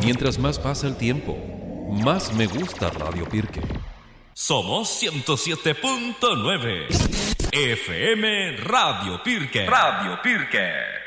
Mientras más pasa el tiempo, más me gusta Radio Pirque. Somos 107.9 FM Radio Pirque. Radio Pirque.